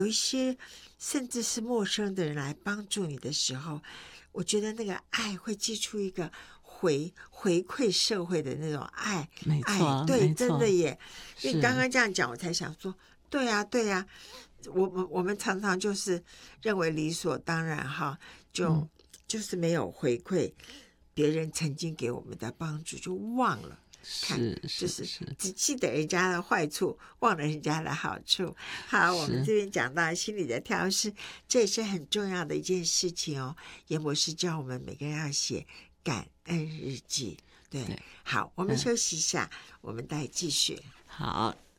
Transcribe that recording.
有一些甚至是陌生的人来帮助你的时候，我觉得那个爱会激出一个回馈社会的那种爱。 没错， 对， 没错， 真的耶。因为是刚刚这样讲，我才想说，对呀，对呀。我们常常就是认为理所当然哈，就是没有回馈别人曾经给我们的帮助，就忘了。看，就是只记得人家的坏处，忘了人家的好处。好，我们这边讲到心理的调试，这也是很重要的一件事情哦。严博士教我们每个人要写感恩日记。对，好，我们休息一下，我们再继续。 好。